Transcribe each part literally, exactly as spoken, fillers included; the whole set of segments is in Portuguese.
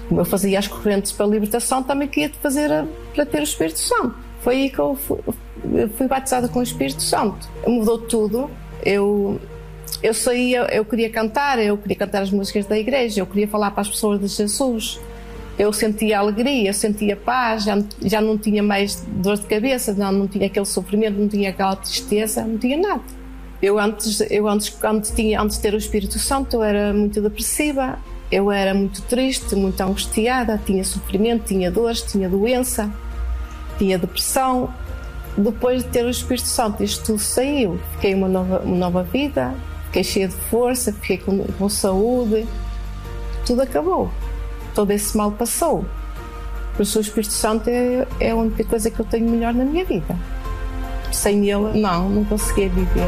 Como eu fazia as correntes para a libertação, também queria fazer a, para ter o Espírito Santo. Foi aí que eu fui, eu fui batizada com o Espírito Santo. Mudou tudo. Eu, eu saía, eu queria cantar, eu queria cantar as músicas da igreja, eu queria falar para as pessoas de Jesus. Eu sentia alegria, eu sentia paz, já, já não tinha mais dor de cabeça, não, não tinha aquele sofrimento, não tinha aquela tristeza, não tinha nada. Eu antes, eu antes, antes, tinha, antes de ter o Espírito Santo, eu era muito depressiva, eu era muito triste, muito angustiada, tinha sofrimento, tinha dores, tinha doença, tinha depressão. Depois de ter o Espírito Santo, isto tudo saiu. Fiquei uma nova, uma nova vida, fiquei cheia de força, fiquei com, com saúde. Tudo acabou. Todo esse mal passou. Por isso o Espírito Santo é, é a única coisa que eu tenho melhor na minha vida. Sem ele, não, não conseguia viver.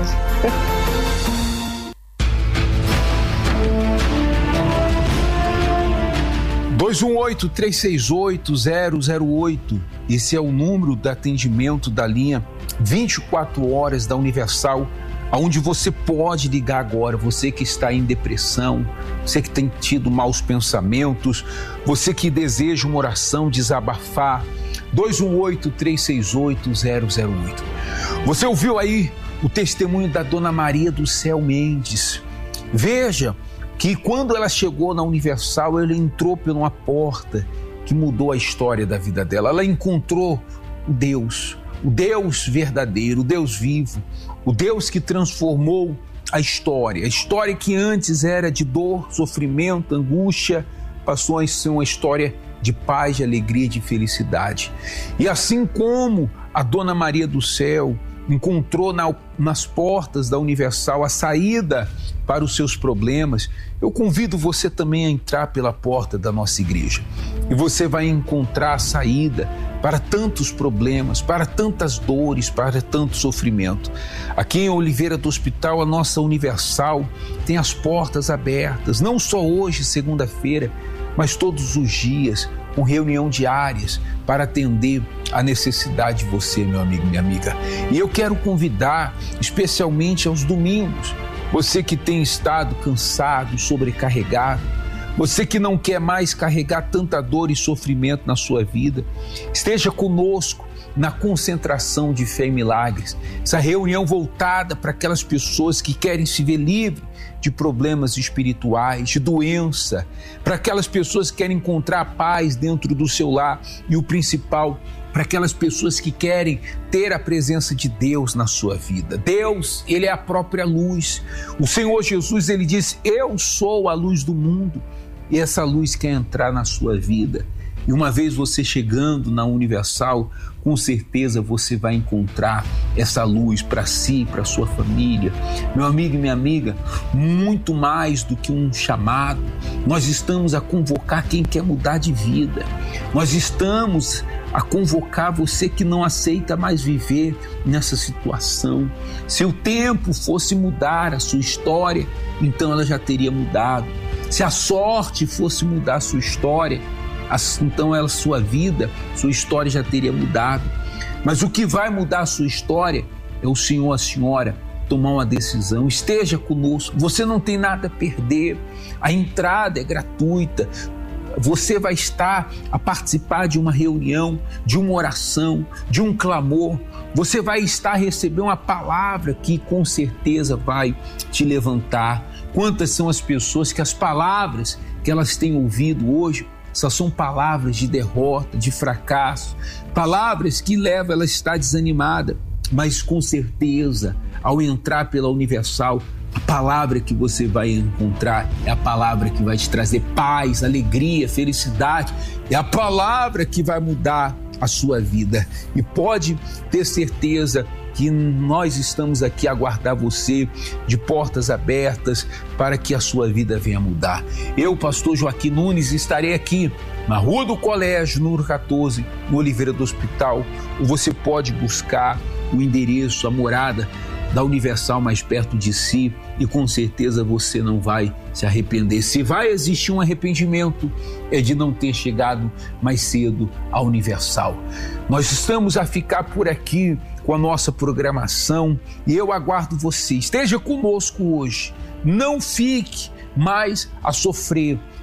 dois um oito, três seis oito, zero zero oito. Esse é o número de atendimento da linha vinte e quatro horas da Universal, aonde você pode ligar agora, você que está em depressão, você que tem tido maus pensamentos, você que deseja uma oração, desabafar. dois um oito, três seis oito, zero zero oito. Você ouviu aí o testemunho da Dona Maria do Céu Mendes. Veja que quando ela chegou na Universal, ela entrou por uma porta que mudou a história da vida dela. Ela encontrou o Deus, o Deus verdadeiro, o Deus vivo, o Deus que transformou a história. A história que antes era de dor, sofrimento, angústia, passou a ser uma história de paz, de alegria, de felicidade. E assim como a Dona Maria do Céu encontrou na, nas portas da Universal a saída para os seus problemas, eu convido você também a entrar pela porta da nossa igreja. E você vai encontrar a saída para tantos problemas, para tantas dores, para tanto sofrimento. Aqui em Oliveira do Hospital, a nossa Universal tem as portas abertas, não só hoje, segunda-feira, mas todos os dias, com reunião diárias para atender a necessidade de você, meu amigo e minha amiga. E eu quero convidar, especialmente aos domingos, você que tem estado cansado, sobrecarregado, você que não quer mais carregar tanta dor e sofrimento na sua vida, esteja conosco na concentração de fé e milagres, essa reunião voltada para aquelas pessoas que querem se ver livre de problemas espirituais, de doença, para aquelas pessoas que querem encontrar paz dentro do seu lar e o principal, para aquelas pessoas que querem ter a presença de Deus na sua vida. Deus, Ele é a própria luz. O Senhor Jesus, Ele diz, eu sou a luz do mundo, e essa luz quer entrar na sua vida. E uma vez você chegando na Universal, com certeza você vai encontrar essa luz para si, para sua família. Meu amigo e minha amiga, muito mais do que um chamado, nós estamos a convocar quem quer mudar de vida. Nós estamos a convocar você que não aceita mais viver nessa situação. Se o tempo fosse mudar a sua história, então ela já teria mudado. Se a sorte fosse mudar a sua história, então a sua vida, sua história já teria mudado. Mas o que vai mudar a sua história é o senhor, a senhora, tomar uma decisão. Esteja conosco, você não tem nada a perder, a entrada é gratuita. Você vai estar a participar de uma reunião, de uma oração, de um clamor. Você vai estar a receber uma palavra que com certeza vai te levantar. Quantas são as pessoas que as palavras que elas têm ouvido hoje só são palavras de derrota, de fracasso, palavras que levam ela a estar desanimada, mas com certeza, ao entrar pela Universal, a palavra que você vai encontrar é a palavra que vai te trazer paz, alegria, felicidade, é a palavra que vai mudar a sua vida. E pode ter certeza que nós estamos aqui a aguardar você de portas abertas para que a sua vida venha mudar. Eu, pastor Joaquim Nunes, estarei aqui na Rua do Colégio, número quatorze, no Oliveira do Hospital, ou você pode buscar o endereço, a morada da Universal mais perto de si e com certeza você não vai se arrepender. Se vai existir um arrependimento, é de não ter chegado mais cedo à Universal. Nós estamos a ficar por aqui com a nossa programação e eu aguardo você. Esteja conosco hoje, não fique mais a sofrer,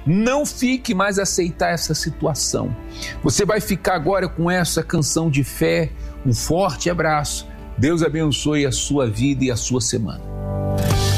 Não fique mais a aceitar essa situação. Você vai ficar agora com essa canção de fé. Um forte abraço. Deus abençoe a sua vida e a sua semana.